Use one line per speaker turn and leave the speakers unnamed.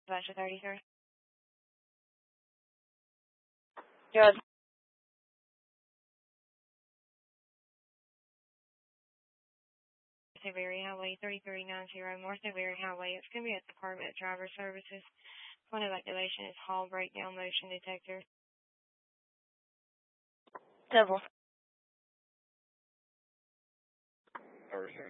Dispatcher 33.
Good.
Severe Highway 3390, North Severe Highway. It's going to be at Department of Driver Services. Point of activation is Hall Breakdown Motion Detector.
Double.
Person